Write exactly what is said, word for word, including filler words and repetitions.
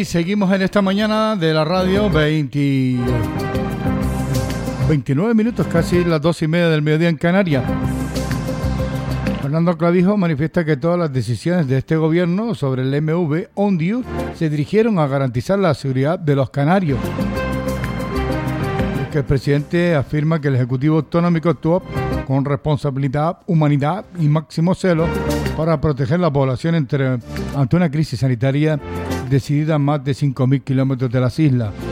Y seguimos en esta mañana de la radio, veinte, veintinueve minutos, casi las dos y media del mediodía en Canarias. Fernando Clavijo manifiesta que todas las decisiones de este gobierno sobre el M V Ondius se dirigieron a garantizar la seguridad de los canarios. Es que el presidente afirma que el Ejecutivo Autonómico actuó con responsabilidad, humanidad y máximo celo para proteger la población entre, ante una crisis sanitaria decidida a más de cinco mil kilómetros de las islas.